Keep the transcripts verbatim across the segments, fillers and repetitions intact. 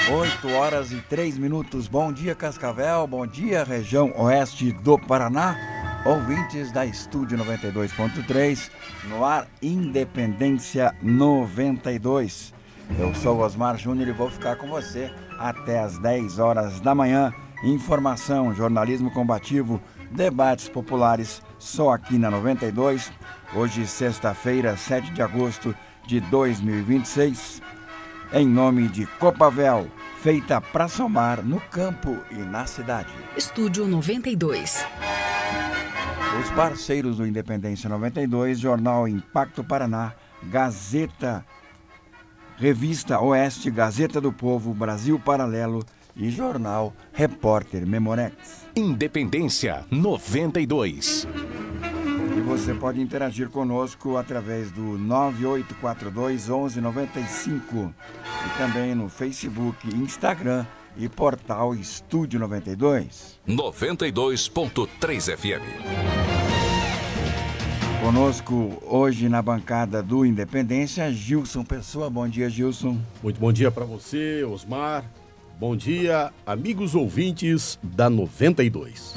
oito horas e três minutos. Bom dia, Cascavel. Bom dia, região oeste do Paraná. Ouvintes da Estúdio noventa e dois ponto três, no ar Independência noventa e dois. Eu sou Osmar Júnior e vou ficar com você até as dez horas da manhã. Informação, jornalismo combativo, debates populares, só aqui na noventa e dois. Hoje, sexta-feira, sete de agosto de dois mil e vinte e seis. Em nome de Copavel, feita para somar no campo e na cidade. Estúdio noventa e dois. Os parceiros do Independência noventa e dois, Jornal Impacto Paraná, Gazeta, Revista Oeste, Gazeta do Povo, Brasil Paralelo e Jornal Repórter Memorex. Independência noventa e dois. E você pode interagir conosco através do nove oito quatro dois, onze noventa e cinco e também no Facebook, Instagram e portal Estúdio noventa e dois. noventa e dois ponto três F M. Conosco hoje na bancada do Independência, Gilson Pessoa. Bom dia, Gilson. Muito bom dia para você, Osmar. Bom dia, amigos ouvintes da noventa e dois.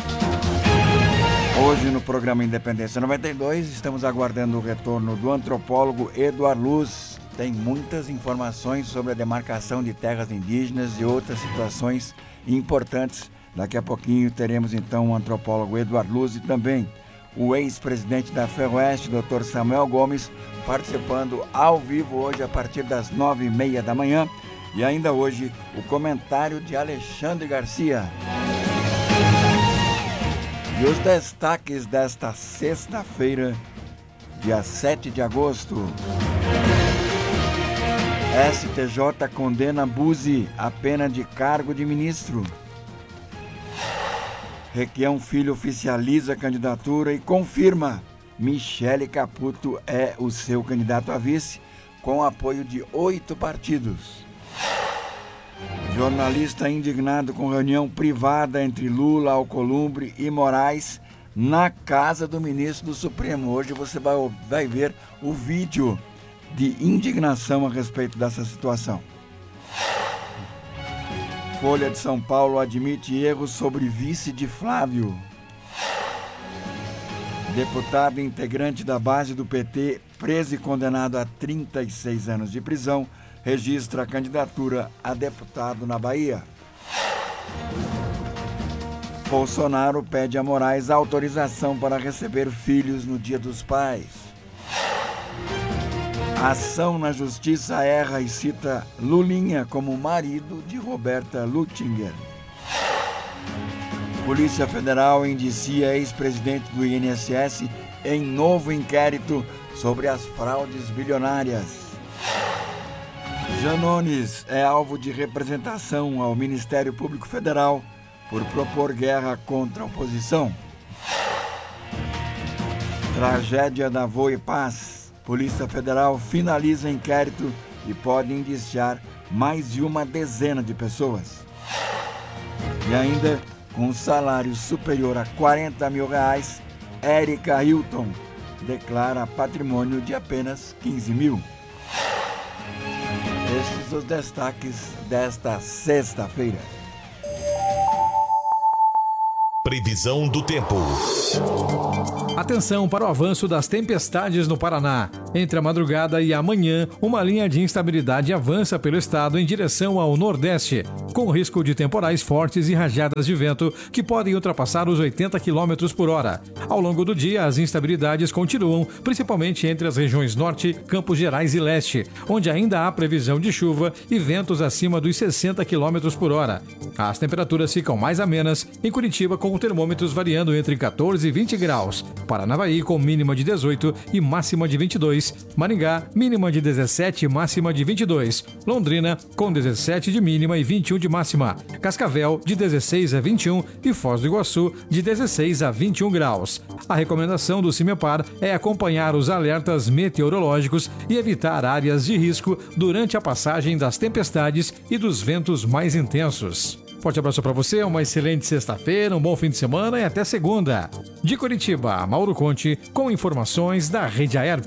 Hoje no programa Independência noventa e dois estamos aguardando o retorno do antropólogo Eduardo Luz. Tem muitas informações sobre a demarcação de terras indígenas e outras situações importantes. Daqui a pouquinho teremos então o antropólogo Eduardo Luz e também o ex-presidente da Ferroeste, doutor Samuel Gomes, participando ao vivo hoje a partir das nove e meia da manhã. E ainda hoje o comentário de Alexandre Garcia. E os destaques desta sexta-feira, dia sete de agosto. S T J condena Buzi a pena de cargo de ministro. Requião Filho oficializa a candidatura e confirma: Michele Caputo é o seu candidato a vice, com apoio de oito partidos. Jornalista indignado com reunião privada entre Lula, Alcolumbre e Moraes na casa do ministro do Supremo. Hoje você vai, vai ver o vídeo de indignação a respeito dessa situação. Folha de São Paulo admite erros sobre vice de Flávio. Deputado integrante da base do P T, preso e condenado a trinta e seis anos de prisão, registra a candidatura a deputado na Bahia. Bolsonaro pede a Moraes autorização para receber filhos no Dia dos Pais. Ação na Justiça erra e cita Lulinha como marido de Roberta Luttinger. Polícia Federal indicia ex-presidente do I N S S em novo inquérito sobre as fraudes bilionárias. Janones é alvo de representação ao Ministério Público Federal por propor guerra contra a oposição. Tragédia da Voe Paz. Polícia Federal finaliza inquérito e pode indiciar mais de uma dezena de pessoas. E ainda, com salário superior a quarenta mil reais, Érica Hilton declara patrimônio de apenas quinze mil. Estes os destaques desta sexta-feira. Previsão do tempo. Atenção para o avanço das tempestades no Paraná. Entre a madrugada e amanhã, uma linha de instabilidade avança pelo estado em direção ao nordeste, com risco de temporais fortes e rajadas de vento que podem ultrapassar os oitenta quilômetros por hora. Ao longo do dia, as instabilidades continuam, principalmente entre as regiões norte, Campos Gerais e leste, onde ainda há previsão de chuva e ventos acima dos sessenta quilômetros por hora. As temperaturas ficam mais amenas em Curitiba, com termômetros variando entre catorze e vinte graus. Paranavaí com mínima de dezoito e máxima de vinte e dois. Maringá, mínima de dezessete e máxima de vinte e dois. Londrina, com dezessete de mínima e vinte e um de máxima. Cascavel, de dezesseis a vinte e um e Foz do Iguaçu, de dezesseis a vinte e um graus. A recomendação do CIMEPAR é acompanhar os alertas meteorológicos e evitar áreas de risco durante a passagem das tempestades e dos ventos mais intensos. Forte abraço para você, uma excelente sexta-feira, um bom fim de semana e até segunda. De Curitiba, Mauro Conte, com informações da Rede Aerp.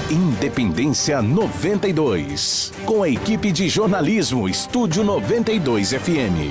Independência noventa e dois. Com a equipe de jornalismo Estúdio noventa e dois F M.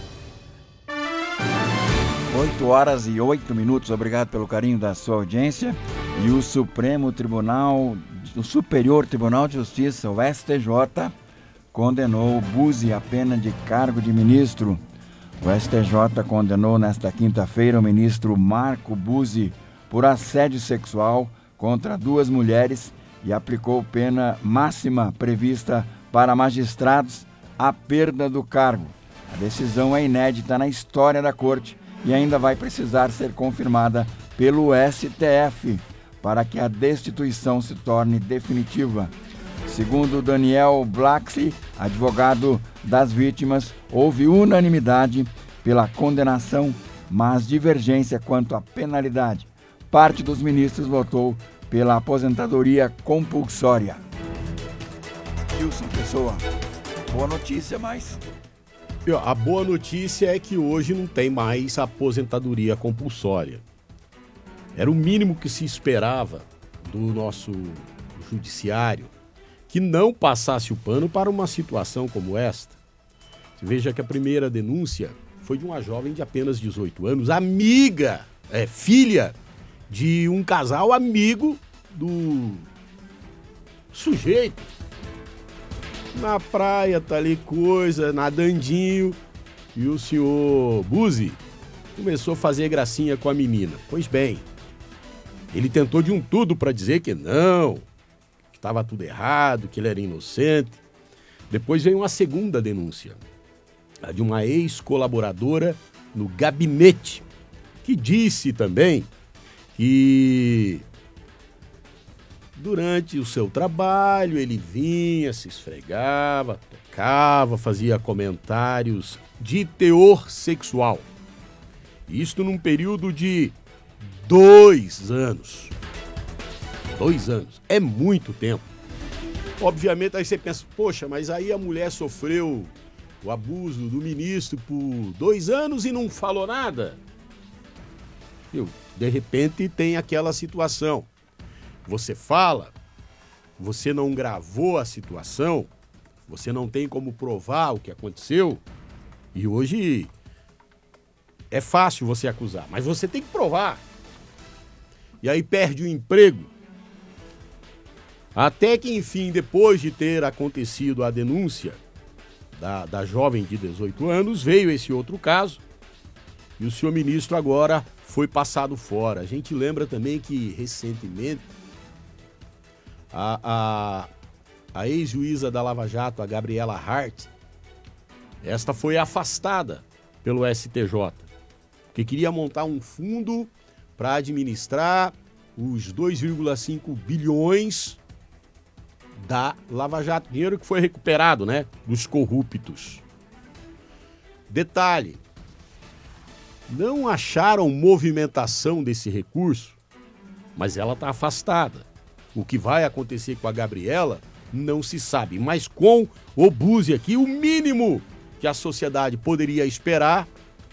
oito horas e oito minutos. Obrigado pelo carinho da sua audiência. E o Supremo Tribunal, o Superior Tribunal de Justiça, o S T J, condenou o Buzzi à pena de cargo de ministro. O S T J condenou nesta quinta-feira o ministro Marco Buzzi por assédio sexual contra duas mulheres e aplicou pena máxima prevista para magistrados à perda do cargo. A decisão é inédita na história da Corte e ainda vai precisar ser confirmada pelo S T F para que a destituição se torne definitiva. Segundo Daniel Blaxi, advogado das vítimas, houve unanimidade pela condenação, mas divergência quanto à penalidade. Parte dos ministros votou pela aposentadoria compulsória. Wilson Pessoa, boa notícia, mas... A boa notícia é que hoje não tem mais aposentadoria compulsória. Era o mínimo que se esperava do nosso judiciário, que não passasse o pano para uma situação como esta. Você veja que a primeira denúncia foi de uma jovem de apenas dezoito anos, amiga, é, filha de um casal amigo do sujeito. Na praia, tá ali coisa, nadandinho, e o senhor Buzzi começou a fazer gracinha com a menina. Pois bem, ele tentou de um tudo para dizer que não, que estava tudo errado, que ele era inocente. Depois veio uma segunda denúncia, a de uma ex-colaboradora no gabinete, que disse também que durante o seu trabalho ele vinha, se esfregava, tocava, fazia comentários de teor sexual. Isto num período de dois anos. Dois anos. É muito tempo. Obviamente aí você pensa, poxa, mas aí a mulher sofreu o abuso do ministro por dois anos e não falou nada. Viu? De repente tem aquela situação. Você fala, você não gravou a situação, você não tem como provar o que aconteceu, e hoje é fácil você acusar, mas você tem que provar. E aí perde o emprego. Até que, enfim, depois de ter acontecido a denúncia da, da jovem de dezoito anos, veio esse outro caso, e o senhor ministro agora foi passado fora. A gente lembra também que, recentemente, A, a, a ex-juíza da Lava Jato, a Gabriela Hart, esta foi afastada pelo S T J, que queria montar um fundo para administrar os dois vírgula cinco bilhões da Lava Jato, dinheiro que foi recuperado, né, dos corruptos. Detalhe, não acharam movimentação desse recurso, mas ela está afastada. O que vai acontecer com a Gabriela não se sabe, mas com o Buzzi aqui, o mínimo que a sociedade poderia esperar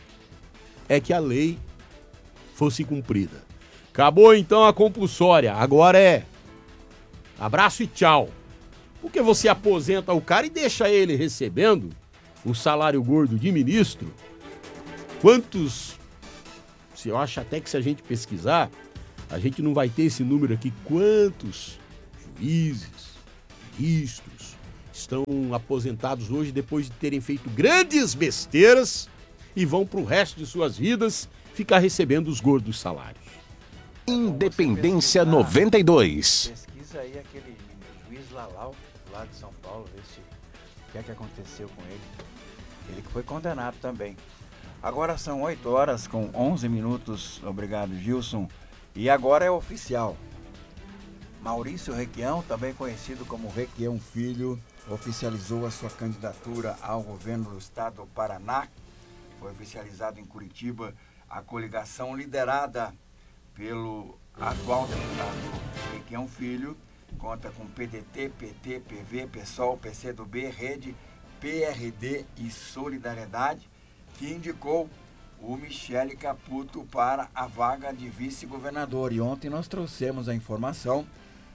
é que a lei fosse cumprida. Acabou então a compulsória, agora é abraço e tchau. Porque você aposenta o cara e deixa ele recebendo o salário gordo de ministro? Quantos, se eu acho até que se a gente pesquisar, a gente não vai ter esse número aqui. Quantos juízes, ministros estão aposentados hoje depois de terem feito grandes besteiras e vão para o resto de suas vidas ficar recebendo os gordos salários? Independência noventa e dois. Pesquisa aí aquele juiz Lalau, lá de São Paulo, ver se o que é que aconteceu com ele. Ele que foi condenado também. Agora são oito horas com onze minutos. Obrigado, Gilson. E agora é oficial. Maurício Requião, também conhecido como Requião Filho, oficializou a sua candidatura ao governo do estado do Paraná. Foi oficializado em Curitiba a coligação liderada pelo atual deputado Requião Filho. Conta com P D T, P T, P V, PSOL, P C do B, Rede, P R D e Solidariedade, que indicou o Michele Caputo para a vaga de vice-governador. E ontem nós trouxemos a informação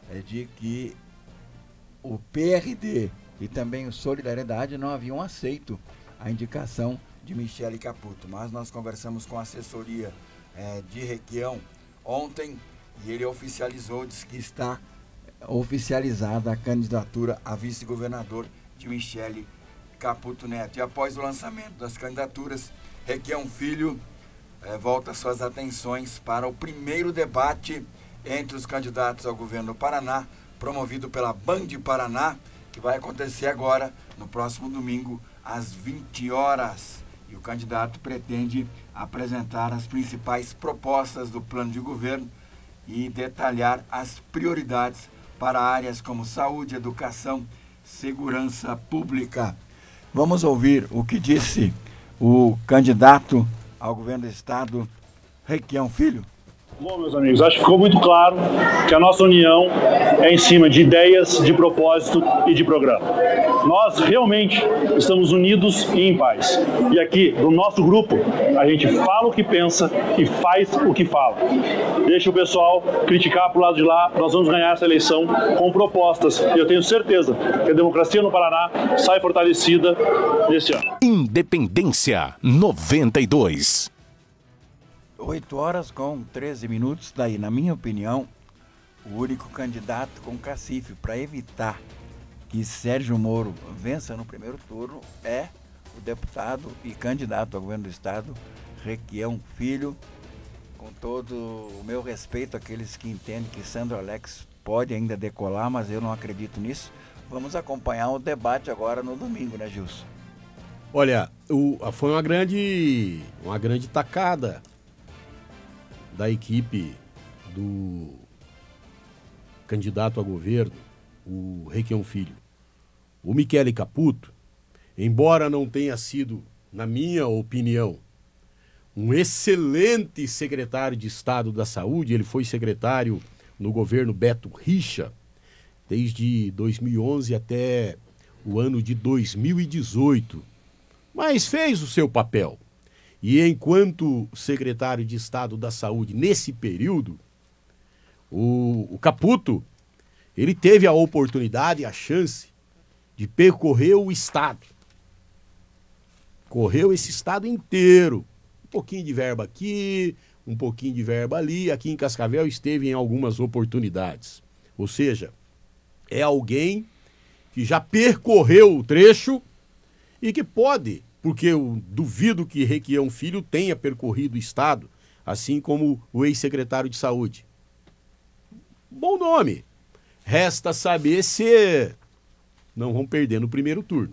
é de que o P R D e também o Solidariedade não haviam aceito a indicação de Michele Caputo, mas nós conversamos com a assessoria é, de Requião ontem e ele oficializou, disse que está oficializada a candidatura a vice-governador de Michele Caputo Neto. E após o lançamento das candidaturas, Requião Filho eh, volta suas atenções para o primeiro debate entre os candidatos ao governo do Paraná, promovido pela Band Paraná, que vai acontecer agora, no próximo domingo, às vinte horas. E o candidato pretende apresentar as principais propostas do plano de governo e detalhar as prioridades para áreas como saúde, educação, segurança pública. Vamos ouvir o que disse o candidato ao governo do estado, Requião Filho. Bom, meus amigos, acho que ficou muito claro que a nossa união é em cima de ideias, de propósito e de programa. Nós realmente estamos unidos e em paz. E aqui, no nosso grupo, a gente fala o que pensa e faz o que fala. Deixa o pessoal criticar pro lado de lá, nós vamos ganhar essa eleição com propostas. E eu tenho certeza que a democracia no Paraná sai fortalecida nesse ano. Independência noventa e dois. oito horas com treze minutos, daí, na minha opinião, o único candidato com cacife para evitar que Sérgio Moro vença no primeiro turno é o deputado e candidato ao governo do estado, Requião Filho. Com todo o meu respeito àqueles que entendem que Sandro Alex pode ainda decolar, mas eu não acredito nisso. Vamos acompanhar o debate agora no domingo, né, Gilson? Olha, o, foi uma grande, uma grande tacada da equipe do candidato a governo, o Requião Filho. O Michele Caputo, embora não tenha sido, na minha opinião, um excelente secretário de Estado da Saúde, ele foi secretário no governo Beto Richa, desde dois mil e onze até o ano de dois mil e dezoito, mas fez o seu papel. E enquanto secretário de Estado da Saúde, nesse período, o, o Caputo, ele teve a oportunidade, a chance de percorrer o Estado. Correu esse Estado inteiro. Um pouquinho de verba aqui, um pouquinho de verba ali. Aqui em Cascavel esteve em algumas oportunidades. Ou seja, é alguém que já percorreu o trecho e que pode... porque eu duvido que Requião Filho tenha percorrido o estado, assim como o ex-secretário de saúde. Bom nome. Resta saber se não vão perder no primeiro turno.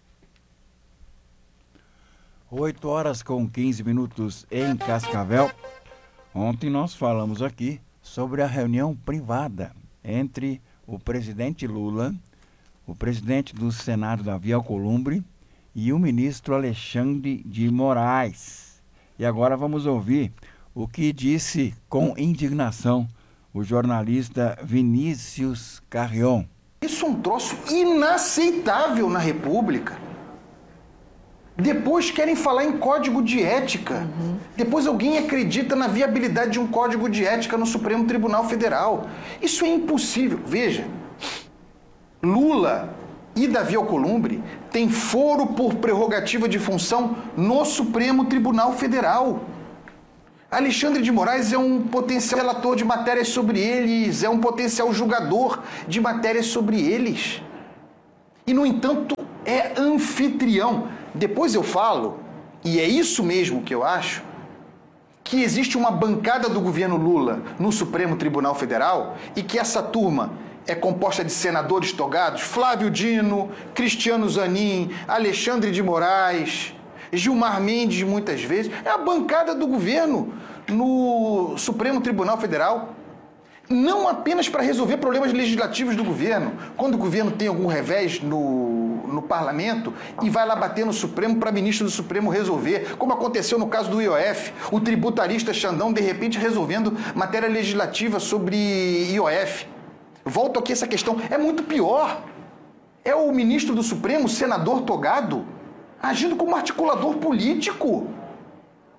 oito horas com quinze minutos em Cascavel. Ontem nós falamos aqui sobre a reunião privada entre o presidente Lula, o presidente do Senado, Davi Alcolumbre, e o ministro Alexandre de Moraes. E agora vamos ouvir o que disse com indignação o jornalista Vinícius Carrion. Isso é um troço inaceitável na República. Depois querem falar em código de ética. Uhum. Depois alguém acredita na viabilidade de um código de ética no Supremo Tribunal Federal. Isso é impossível. Veja, Lula e Davi Alcolumbre têm foro por prerrogativa de função no Supremo Tribunal Federal. Alexandre de Moraes é um potencial relator de matérias sobre eles, é um potencial julgador de matérias sobre eles. E, no entanto, é anfitrião. Depois eu falo, e é isso mesmo que eu acho, que existe uma bancada do governo Lula no Supremo Tribunal Federal e que essa turma é composta de senadores togados, Flávio Dino, Cristiano Zanin, Alexandre de Moraes, Gilmar Mendes, muitas vezes. É a bancada do governo no Supremo Tribunal Federal. Não apenas para resolver problemas legislativos do governo, quando o governo tem algum revés no, no parlamento e vai lá bater no Supremo para ministro do Supremo resolver, como aconteceu no caso do I O F, o tributarista Xandão de repente resolvendo matéria legislativa sobre I O F. Volto aqui a essa questão, é muito pior. É o ministro do Supremo, o senador togado, agindo como articulador político.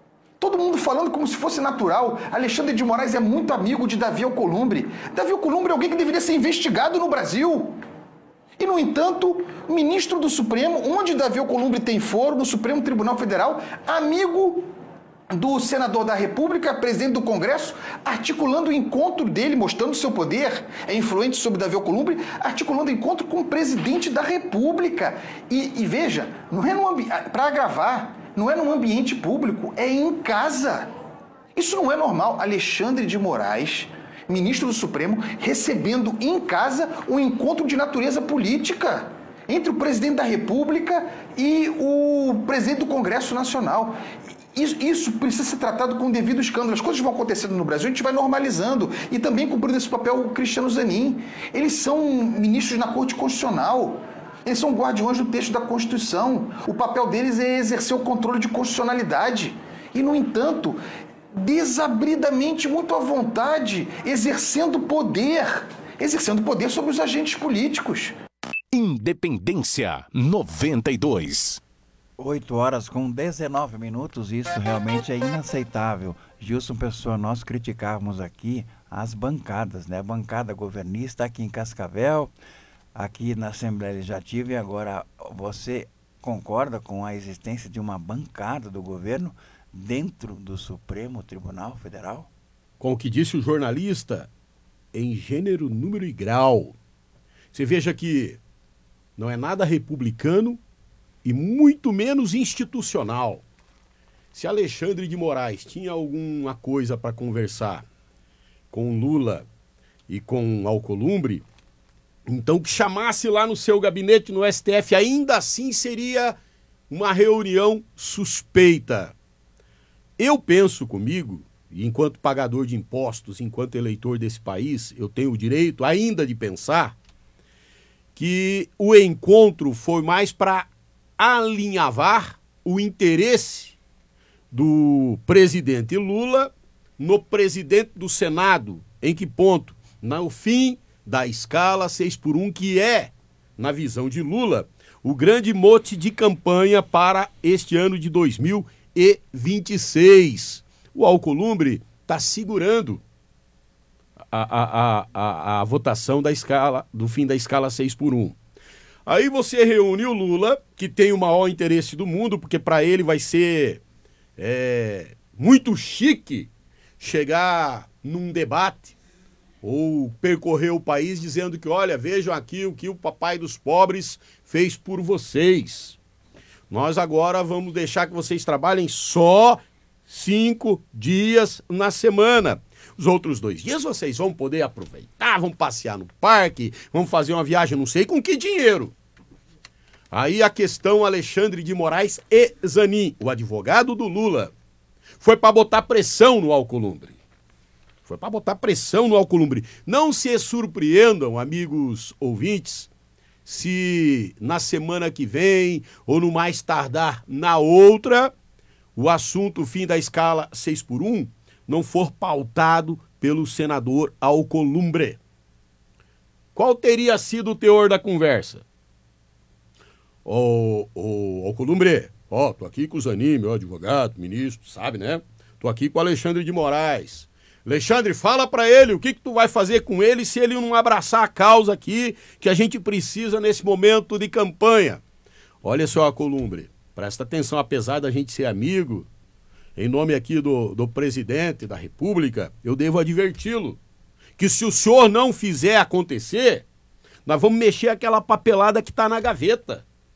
Todo mundo falando como se fosse natural. Alexandre de Moraes é muito amigo de Davi Alcolumbre. Davi Alcolumbre é alguém que deveria ser investigado no Brasil. E, no entanto, ministro do Supremo, onde Davi Alcolumbre tem foro, no Supremo Tribunal Federal, amigo do senador da República, presidente do Congresso, articulando o encontro dele, mostrando seu poder, é influente sobre Davi Alcolumbre, articulando o encontro com o presidente da República. E, e veja, não é num ambi- para agravar, não é num ambiente público, é em casa. Isso não é normal. Alexandre de Moraes, ministro do Supremo, recebendo em casa um encontro de natureza política entre o presidente da República e o presidente do Congresso Nacional. Isso, isso precisa ser tratado com o devido escândalo. As coisas vão acontecendo no Brasil, a gente vai normalizando. E também cumprindo esse papel o Cristiano Zanin. Eles são ministros na Corte Constitucional. Eles são guardiões do texto da Constituição. O papel deles é exercer o controle de constitucionalidade. E, no entanto, desabridamente, muito à vontade, exercendo poder. Exercendo poder sobre os agentes políticos. Independência noventa e dois. oito horas com dezenove minutos, isso realmente é inaceitável. Gilson Pessoa, nós criticávamos aqui as bancadas, né? A bancada governista aqui em Cascavel, aqui na Assembleia Legislativa, e agora você concorda com a existência de uma bancada do governo dentro do Supremo Tribunal Federal? Com o que disse o jornalista, em gênero, número e grau. Você veja que não é nada republicano e muito menos institucional. Se Alexandre de Moraes tinha alguma coisa para conversar com Lula e com Alcolumbre, então que chamasse lá no seu gabinete no S T F, ainda assim seria uma reunião suspeita. Eu penso comigo, e enquanto pagador de impostos, enquanto eleitor desse país, eu tenho o direito ainda de pensar que o encontro foi mais para alinhavar o interesse do presidente Lula no presidente do Senado. Em que ponto? No fim da escala seis por um, que é, na visão de Lula, o grande mote de campanha para este ano de dois mil e vinte e seis. O Alcolumbre está segurando a, a, a, a, a votação da escala, do fim da escala seis por um. Aí você reúne o Lula, que tem o maior interesse do mundo, porque para ele vai ser é, muito chique chegar num debate ou percorrer o país dizendo que, olha, vejam aqui o que o papai dos pobres fez por vocês. Nós agora vamos deixar que vocês trabalhem só cinco dias na semana. Os outros dois dias vocês vão poder aproveitar, vão passear no parque, vão fazer uma viagem, não sei com que dinheiro. Aí a questão Alexandre de Moraes e Zanin, o advogado do Lula, foi para botar pressão no Alcolumbre. Foi para botar pressão no Alcolumbre. Não se surpreendam, amigos ouvintes, se na semana que vem, ou no mais tardar na outra, o assunto fim da escala seis por um não for pautado pelo senador Alcolumbre. Qual teria sido o teor da conversa? Ô, ô, Alcolumbre, ó, tô aqui com o Zanin, meu advogado, ministro, sabe, né? Tô aqui com o Alexandre de Moraes. Alexandre, fala pra ele o que que tu vai fazer com ele se ele não abraçar a causa aqui que a gente precisa nesse momento de campanha. Olha só, Alcolumbre, presta atenção, apesar da gente ser amigo, em nome aqui do, do presidente da República, eu devo adverti-lo que se o senhor não fizer acontecer, nós vamos mexer aquela papelada que está na gaveta.